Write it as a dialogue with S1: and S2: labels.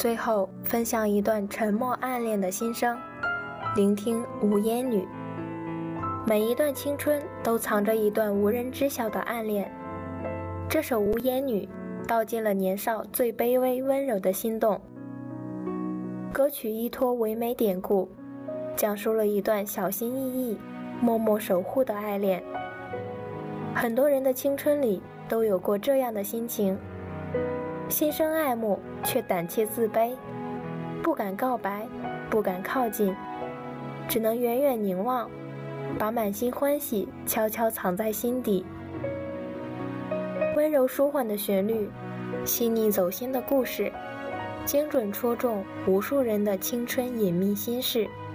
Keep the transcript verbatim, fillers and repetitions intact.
S1: 最后分享一段沉默暗恋的心声，聆听无言女。每一段青春都藏着一段无人知晓的暗恋，这首无言女道尽了年少最卑微温柔的心动。歌曲依托唯美典故，讲述了一段小心翼翼默默守护的爱恋。很多人的青春里都有过这样的心情，心生爱慕却胆怯自卑，不敢告白，不敢靠近，只能远远凝望，把满心欢喜悄悄藏在心底。温柔舒缓的旋律，细腻走心的故事，精准戳中无数人的青春隐秘心事。